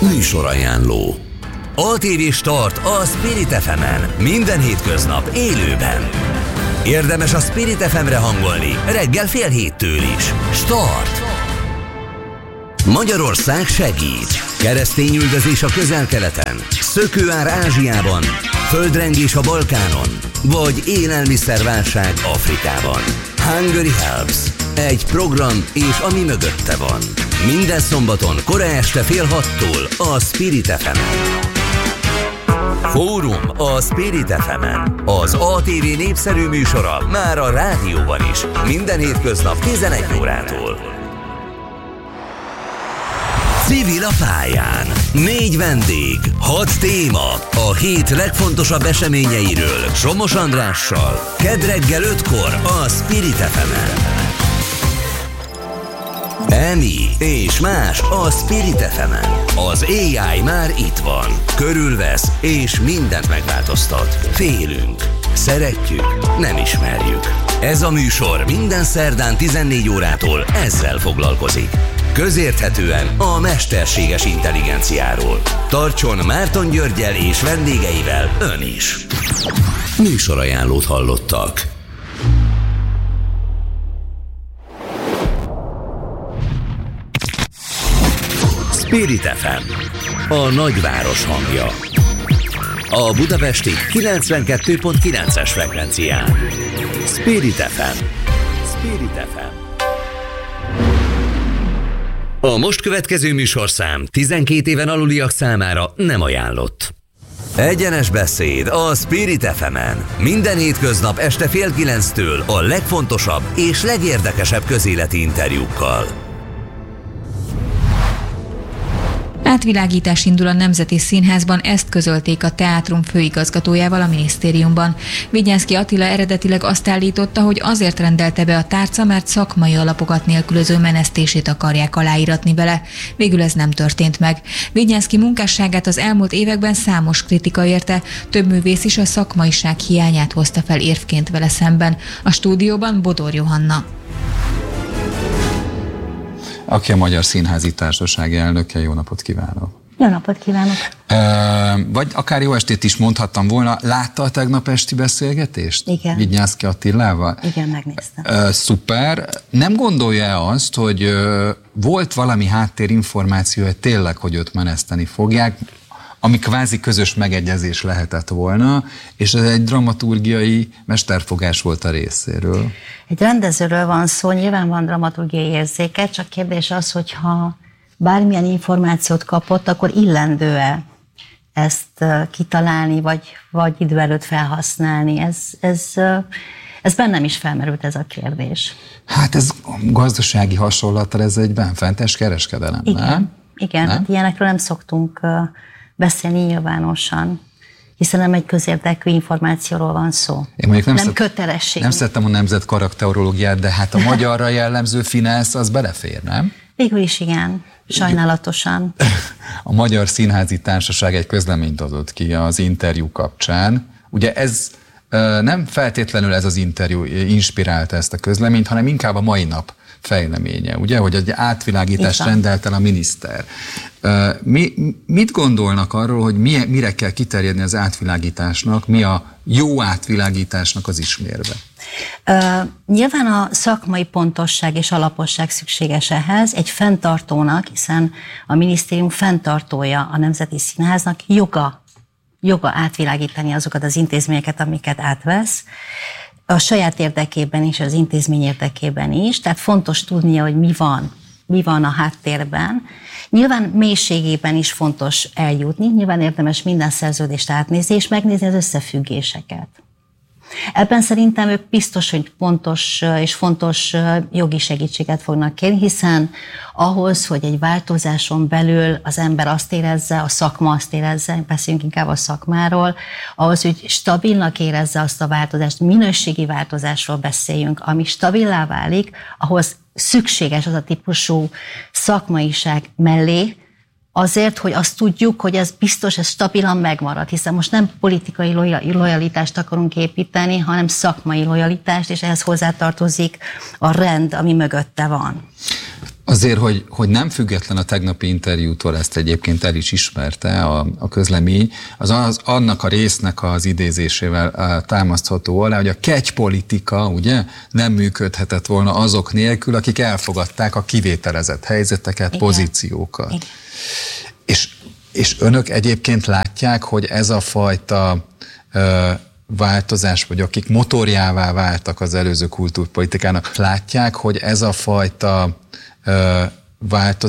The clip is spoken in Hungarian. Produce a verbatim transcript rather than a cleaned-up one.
Műsorajánló. á té vé Start a Spirit ef emen. Minden hétköznap élőben. Érdemes a Spirit ef emre hangolni reggel fél héttől is. Start! Magyarország segít. Keresztényüldözés a Közel-Keleten, szökőár Ázsiában, földrengés a Balkánon, vagy élelmiszerválság Afrikában. Hungary Helps. Egy program és ami mögötte van. Minden szombaton kora este fél hattól a Spirit ef emen. Fórum a Spirit ef emen. Az á té vé népszerű műsora már a rádióban is. Minden hétköznap tizenegy órától. Civil a pályán. Négy vendég, hat téma. A hét legfontosabb eseményeiről Somos Andrással. Kedd reggel ötkor a Spirit ef emen. Emi és más a Spirit ef emen. Az á i már itt van. Körülvesz és mindent megváltoztat. Félünk, szeretjük, nem ismerjük. Ez a műsor minden szerdán tizennégy órától ezzel foglalkozik. Közérthetően a mesterséges intelligenciáról. Tartson Márton Györggyel és vendégeivel ön is. Műsorajánlót hallottak. Spirit ef em, a nagyváros hangja. A budapesti kilencvenkettő pont kilences frekvencián. Spirit ef em. Spirit ef em. A most következő műsorszám tizenkét éven aluliak számára nem ajánlott. Egyenes beszéd a Spirit ef emen. Minden hétköznap este fél kilenctől a legfontosabb és legérdekesebb közéleti interjúkkal. Átvilágítás indul a Nemzeti Színházban, ezt közölték a teátrum főigazgatójával a minisztériumban. Vignyánszky Attila eredetileg azt állította, hogy azért rendelte be a tárca, mert szakmai alapokat nélkülöző menesztését akarják aláíratni vele. Végül ez nem történt meg. Vignyánszky munkásságát az elmúlt években számos kritika érte, több művész is a szakmaiság hiányát hozta fel érvként vele szemben. A stúdióban Bodor Johanna. Aki a Magyar Színházi Társaság elnöke. Jó napot kívánok! Jó napot kívánok! E, vagy akár jó estét is mondhattam volna. Látta a tegnap esti beszélgetést? Igen. Vignyánszky Attilával? Igen, megnéztem. E, szuper. Nem gondolja-e azt, hogy e, volt valami háttérinformáció, hogy tényleg, hogy őt meneszteni fogják, ami kvázi közös megegyezés lehetett volna, és ez egy dramaturgiai mesterfogás volt a részéről? Egy rendezőről van szó, nyilván van dramaturgiai érzéke, csak kérdés az, hogyha bármilyen információt kapott, akkor illendő-e ezt kitalálni, vagy, vagy idő előtt felhasználni. Ez, ez, ez bennem is felmerült ez a kérdés. Hát ez gazdasági hasonlattal, ez egy benfentes kereskedelem, igen, nem? Igen, nem? Hát ilyenekről nem szoktunk beszélni nyilvánosan, hiszen nem egy közérdekű információról van szó. Én nem nem szed, kötelesség. Nem szedtem a nemzet karakterológiát, de hát a magyarra jellemző finesz az belefér, nem? Végül is igen, sajnálatosan. A Magyar Színházi Társaság egy közleményt adott ki az interjú kapcsán. Ugye ez nem feltétlenül ez az interjú inspirálta ezt a közleményt, hanem inkább a mai nap fejleménye, ugye, hogy egy átvilágítást rendelt el a miniszter. Mi, mit gondolnak arról, hogy mi, mire kell kiterjedni az átvilágításnak, mi a jó átvilágításnak az ismérve? Uh, nyilván a szakmai pontosság és alaposság szükséges ehhez, egy fenntartónak, hiszen a minisztérium fenntartója a Nemzeti Színháznak joga, joga átvilágítani azokat az intézményeket, amiket átvesz, a saját érdekében is, az intézmény érdekében is, tehát fontos tudnia, hogy mi van, mi van a háttérben. Nyilván mélységében is fontos eljutni, nyilván érdemes minden szerződést átnézni, és megnézni az összefüggéseket. Ebben szerintem ők biztos, hogy pontos és fontos jogi segítséget fognak kérni, hiszen ahhoz, hogy egy változáson belül az ember azt érezze, a szakma azt érezze, beszéljünk inkább a szakmáról, ahhoz, hogy stabilnak érezze azt a változást, minőségi változásról beszéljünk, ami stabilá válik, ahhoz szükséges az a típusú szakmaiság mellé, azért, hogy azt tudjuk, hogy ez biztos, ez stabilan megmarad, hiszen most nem politikai lojalitást akarunk építeni, hanem szakmai lojalitást, és ehhez hozzátartozik a rend, ami mögötte van. Azért, hogy, hogy nem független a tegnapi interjútól, ezt egyébként el is ismerte a, a közlemény, az, az annak a résznek az idézésével támasztható alá, hogy a kegypolitika ugye nem működhetett volna azok nélkül, akik elfogadták a kivételezett helyzeteket, igen, pozíciókat. Igen. És, és önök egyébként látják, hogy ez a fajta ö, változás, vagy akik motorjává váltak az előző kultúrpolitikának, látják, hogy ez a fajta változás